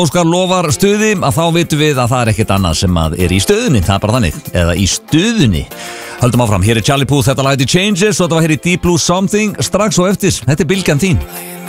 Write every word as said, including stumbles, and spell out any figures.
Óskar lofar stuði að þá vitum við að það er ekkert annað sem að er í stöðunni, það er bara þannig, eða í stuðunni. Höldum áfram, hér er Charlie Puth, þetta lagði Changes og þetta var hér í Deep Blue Something strax og eftir, þetta er bylgjan þín.